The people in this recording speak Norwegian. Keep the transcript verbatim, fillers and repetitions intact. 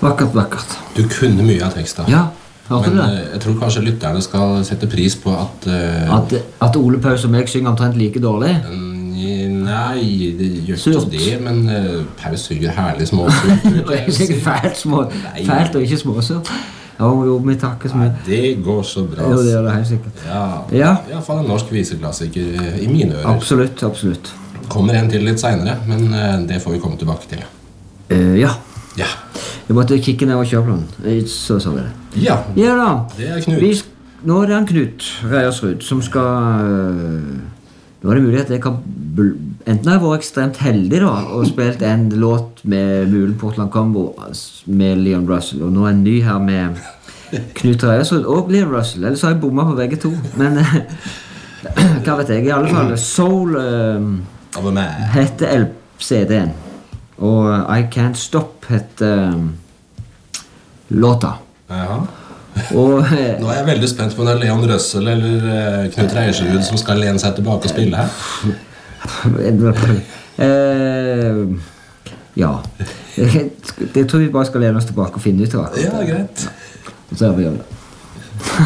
Vakkert, vakkert. Du kunne mye av teksten. Ja, hørte Men du det? eh, jeg tror kanskje lytterne skal sette pris på at... eh, At, at Ole Paus og meg synger omtrent like dårlig? Nei, det gjør Surt. ikke det, men uh, Paus synger herlig småsurt. Det er sikkert fælt, små, fælt og ikke småsurt. Ja, jo, vi takker så mye. Det går så bra. Jo, det gjør det helt sikkert. Ja, Ja. i hvert fall en norsk viseklassiker eh, i mine ører. Absolutt, absolutt. Kommer en til litt senere, men eh, det får vi komme tilbake til. Eh, ja, Ja, jeg måtte kikke ned og kjøre på den. Eh, Så sa vi det. ja Ja da. det er Knut. Vi, sk- nå er det han Knut Reiersrud som skal øh, Nå er det mulig at jeg kan bl- enten har jeg vært ekstremt heldig da og spilt en låt med Mulen Portland Combo med Leon Russell, og nå er en ny her med Knut Reiersrud og Leon Russell. Ellers har jeg bommet på begge to, men hva vet jeg, i alle fall Soul øh, Av og med. heter L C D-en, og I Can't Stop heter øh, låta. Jaha. Og øh, Nå er jeg veldig spent på om det er Leon Russell eller eh, Knut Reiersrud som skal lene seg tilbake og spille her. eh, ja. Det tror vi bare skal lene oss tilbake og finne ut av. Ja, greit. Så ser vi gjøre det.